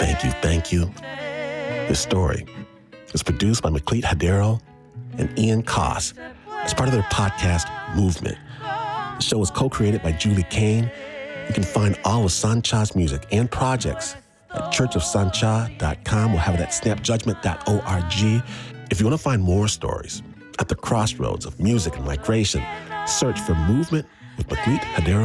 Thank you. This story is produced by McLeod Hadero and Ian Koss as part of their podcast, Movement. The show is co-created by Julie Kane. You can find all of Sancha's music and projects at churchofsancha.com. We'll have it at snapjudgment.org. If you want to find more stories at the crossroads of music and migration, search for Movement with McLeod Hadero